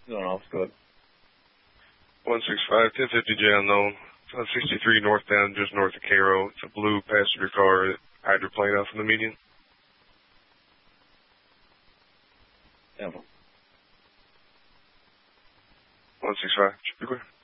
Going off, go ahead. 165, 1050J unknown. It's on 63 northbound, just north of Cairo. It's a blue passenger car, hydroplane off in the median. Yeah. 165, should be clear.